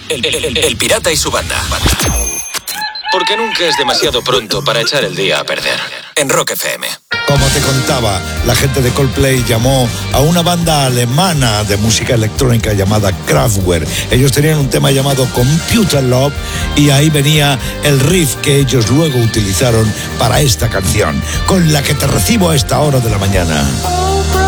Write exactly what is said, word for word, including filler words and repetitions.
El, el, el, el pirata y su banda. Porque nunca es demasiado pronto para echar el día a perder. En Rock F M. Como te contaba, la gente de Coldplay llamó a una banda alemana de música electrónica llamada Kraftwerk. Ellos tenían un tema llamado Computer Love y ahí venía el riff que ellos luego utilizaron para esta canción, con la que te recibo a esta hora de la mañana.